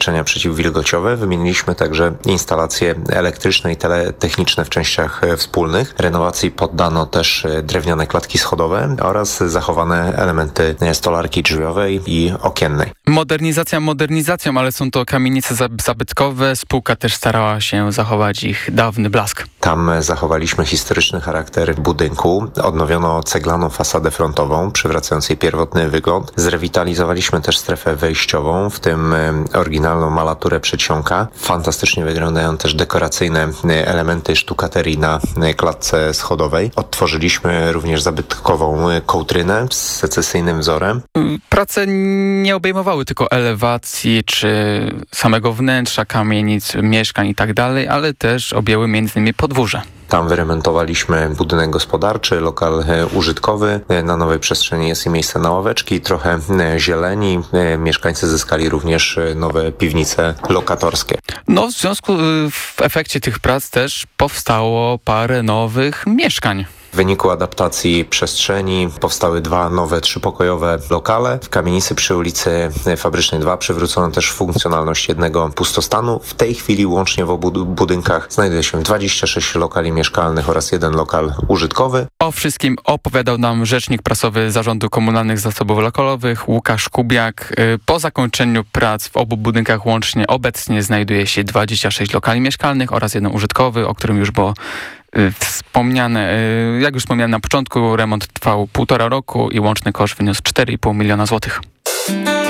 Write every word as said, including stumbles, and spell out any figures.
przeciwwilgociowe. Wymieniliśmy także instalacje elektryczne i teletechniczne w częściach wspólnych. Renowacji poddano też drewniane klatki schodowe oraz zachowane elementy stolarki drzwiowej i okiennej. Modernizacja modernizacją, ale są to kamienice zabytkowe. Spółka też starała się zachować ich dawny blask. Tam zachowaliśmy historyczny charakter budynku. Odnowiono ceglaną fasadę frontową, przywracając jej pierwotny wygląd. Zrewitalizowaliśmy też strefę wejściową, w tym oryginalną malaturę przedsionka. Fantastycznie wyglądają też dekoracyjne elementy sztukaterii na klatce schodowej. Odtworzyliśmy również zabytkową kołtrynę z secesyjnym wzorem. Prace nie obejmowały tylko elewacji czy samego wnętrza kamienic, mieszkań i tak dalej, ale też objęły między innymi podwórze. Tam wyremontowaliśmy budynek gospodarczy, lokal użytkowy. Na nowej przestrzeni jest i miejsce na ławeczki, trochę zieleni. Mieszkańcy zyskali również nowe piwnice lokatorskie. No w związku, w efekcie tych prac też powstało parę nowych mieszkań. W wyniku adaptacji przestrzeni powstały dwa nowe trzypokojowe lokale. W kamienicy przy ulicy Fabrycznej dwa przywrócono też funkcjonalność jednego pustostanu. W tej chwili łącznie w obu budynkach znajduje się dwadzieścia sześć lokali mieszkalnych oraz jeden lokal użytkowy. O wszystkim opowiadał nam rzecznik prasowy Zarządu Komunalnych Zasobów Lokalowych Łukasz Kubiak. Po zakończeniu prac w obu budynkach łącznie obecnie znajduje się dwadzieścia sześć lokali mieszkalnych oraz jeden użytkowy, o którym już było wspomniane. Jak już wspomniałem na początku, remont trwał półtora roku i łączny koszt wyniósł cztery i pół miliona złotych.